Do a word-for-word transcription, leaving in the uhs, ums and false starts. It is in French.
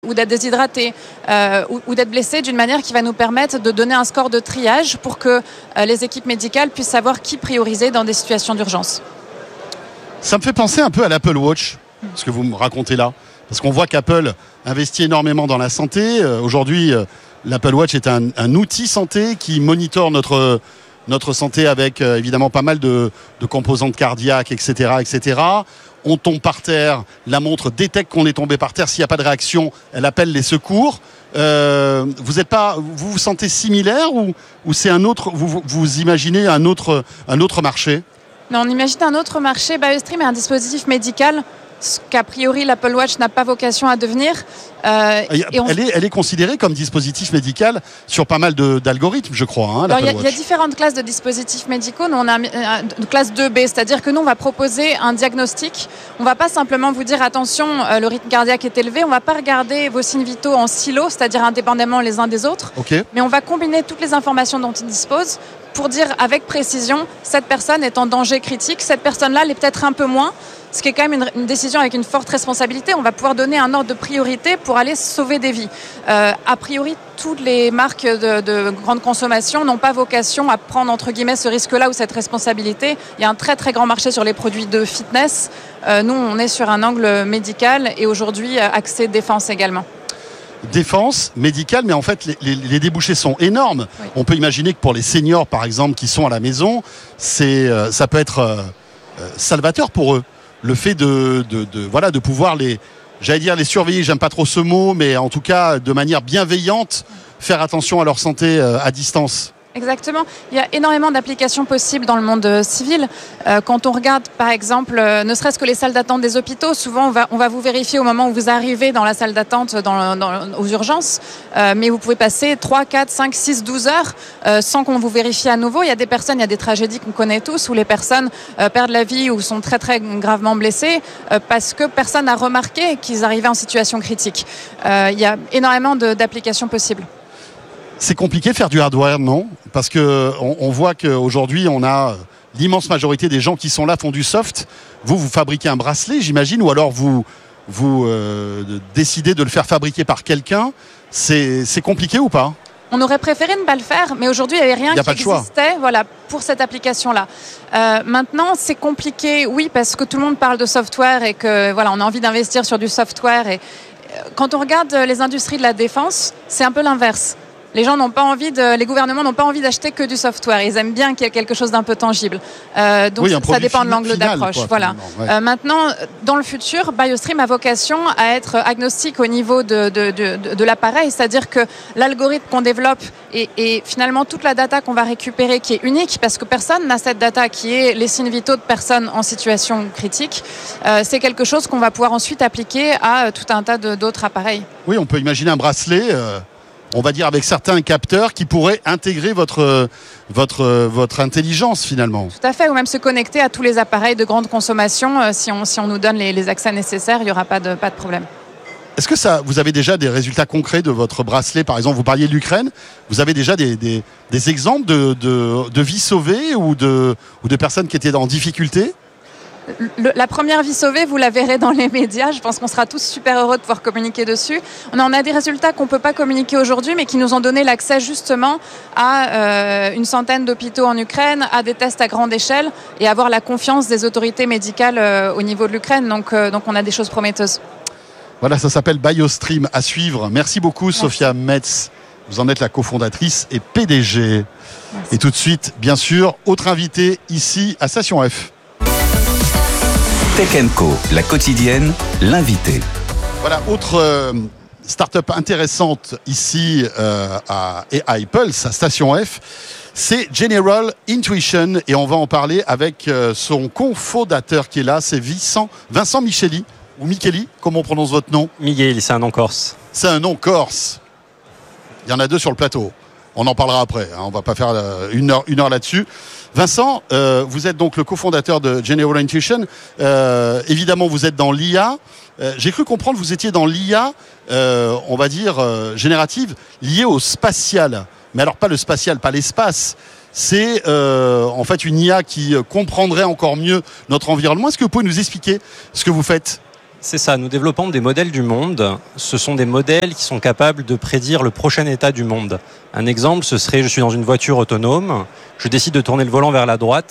ou d'être déshydraté euh, ou, ou d'être blessé d'une manière qui va nous permettre de donner un score de triage pour que euh, les équipes médicales puissent savoir qui prioriser dans des situations d'urgence. Ça me fait penser un peu à l'Apple Watch, ce que vous me racontez là. Parce qu'on voit qu'Apple investit énormément dans la santé. Euh, aujourd'hui, euh, l'Apple Watch est un, un outil santé qui monitore notre, notre santé avec euh, évidemment pas mal de, de composantes cardiaques, et cetera, et cetera. On tombe par terre, la montre détecte qu'on est tombé par terre. S'il n'y a pas de réaction, elle appelle les secours. Euh, vous êtes pas, vous vous sentez similaire ou, ou c'est un autre, vous, vous imaginez un autre, un autre marché? Non, on imagine un autre marché. BioStream est un dispositif médical, ce qu'a priori l'Apple Watch n'a pas vocation à devenir. Euh, et on... elle, est, elle est considérée comme dispositif médical sur pas mal de, d'algorithmes, je crois. Hein, il, y a, il y a différentes classes de dispositifs médicaux. Nous, on a une classe deux B, c'est-à-dire que nous, on va proposer un diagnostic. On ne va pas simplement vous dire, attention, euh, le rythme cardiaque est élevé. On ne va pas regarder vos signes vitaux en silo, c'est-à-dire indépendamment les uns des autres. Okay. Mais on va combiner toutes les informations dont ils disposent pour dire avec précision, cette personne est en danger critique, cette personne-là l'est peut-être un peu moins. Ce qui est quand même une, une décision avec une forte responsabilité. On va pouvoir donner un ordre de priorité pour aller sauver des vies. Euh, a priori, toutes les marques de, de grande consommation n'ont pas vocation à prendre entre guillemets ce risque-là ou cette responsabilité. Il y a un très très grand marché sur les produits de fitness. Euh, nous, on est sur un angle médical et aujourd'hui axé défense également. Défense, médicale, mais en fait les, les, les débouchés sont énormes. Oui. On peut imaginer que pour les seniors, par exemple, qui sont à la maison, c'est, euh, ça peut être euh, salvateur pour eux. Le fait de, de, de, voilà, de pouvoir les, j'allais dire les surveiller, j'aime pas trop ce mot, mais en tout cas de manière bienveillante, faire attention à leur santé euh, à distance. Exactement. Il y a énormément d'applications possibles dans le monde euh, civil. Euh, quand on regarde, par exemple, euh, ne serait-ce que les salles d'attente des hôpitaux, souvent on va, on va vous vérifier au moment où vous arrivez dans la salle d'attente dans, dans, aux urgences, euh, mais vous pouvez passer trois, quatre, cinq, six, douze heures euh, sans qu'on vous vérifie à nouveau. Il y a des personnes, il y a des tragédies qu'on connaît tous où les personnes euh, perdent la vie ou sont très très gravement blessées euh, parce que personne n'a remarqué qu'ils arrivaient en situation critique. Euh, il y a énormément de, d'applications possibles. C'est compliqué de faire du hardware, non? Parce que on, on voit qu'aujourd'hui, on a l'immense majorité des gens qui sont là font du soft. Vous, vous fabriquez un bracelet, j'imagine, ou alors vous, vous euh, décidez de le faire fabriquer par quelqu'un. C'est, c'est compliqué ou pas? On aurait préféré ne pas le faire, mais aujourd'hui, il n'y avait rien qui existait voilà, pour cette application-là. Euh, maintenant, c'est compliqué, oui, parce que tout le monde parle de software et que voilà, on a envie d'investir sur du software. Et quand on regarde les industries de la défense, c'est un peu l'inverse. Les gens n'ont pas envie de, les gouvernements n'ont pas envie d'acheter que du software. Ils aiment bien qu'il y ait quelque chose d'un peu tangible. Euh, donc oui, ça dépend de l'angle final, d'approche. Quoi, voilà. Ouais. Euh, maintenant, dans le futur, BioStream a vocation à être agnostique au niveau de, de, de, de, de l'appareil, c'est-à-dire que l'algorithme qu'on développe et, et finalement toute la data qu'on va récupérer, qui est unique, parce que personne n'a cette data, qui est les signes vitaux de personnes en situation critique, euh, c'est quelque chose qu'on va pouvoir ensuite appliquer à tout un tas de, d'autres appareils. Oui, on peut imaginer un bracelet. Euh... On va dire avec certains capteurs qui pourraient intégrer votre, votre, votre intelligence finalement. Tout à fait, ou même se connecter à tous les appareils de grande consommation. Euh, si, on, si on nous donne les, les accès nécessaires, il n'y aura pas de, pas de problème. Est-ce que ça, vous avez déjà des résultats concrets de votre bracelet? Par exemple, vous parliez de l'Ukraine. Vous avez déjà des, des, des exemples de, de, de vies sauvées ou de, ou de personnes qui étaient en difficulté? Le, la première vie sauvée, vous la verrez dans les médias. Je pense qu'on sera tous super heureux de pouvoir communiquer dessus. On en a des résultats qu'on ne peut pas communiquer aujourd'hui, mais qui nous ont donné l'accès justement à euh, une centaine d'hôpitaux en Ukraine, à des tests à grande échelle et avoir la confiance des autorités médicales euh, au niveau de l'Ukraine. Donc, euh, donc on a des choses prometteuses. Voilà, ça s'appelle BioStream, à suivre. Merci beaucoup, Merci. Sophia Metz. Vous en êtes la cofondatrice et P D G. Merci. Et tout de suite, bien sûr, autre invité ici à Station F. Tech and Co, la quotidienne, l'invité. Voilà, autre euh, start-up intéressante ici euh, à, et à Apple, sa Station F, c'est General Intuition et on va en parler avec euh, son cofondateur qui est là, c'est Vincent, Vincent Micheli, ou Micheli, comment on prononce votre nom? Miguel, c'est un nom corse. C'est un nom corse. Il y en a deux sur le plateau. On en parlera après, hein, on ne va pas faire euh, une heure, une heure là-dessus. Vincent, euh, vous êtes donc le cofondateur de General Intuition. Euh, évidemment, vous êtes dans l'I A. Euh, j'ai cru comprendre que vous étiez dans l'I A, euh, on va dire, euh, générative, liée au spatial. Mais alors, pas le spatial, pas l'espace. C'est euh, en fait une I A qui comprendrait encore mieux notre environnement. Est-ce que vous pouvez nous expliquer ce que vous faites ? C'est ça, nous développons des modèles du monde. Ce sont des modèles qui sont capables de prédire le prochain état du monde. Un exemple, ce serait, je suis dans une voiture autonome, je décide de tourner le volant vers la droite.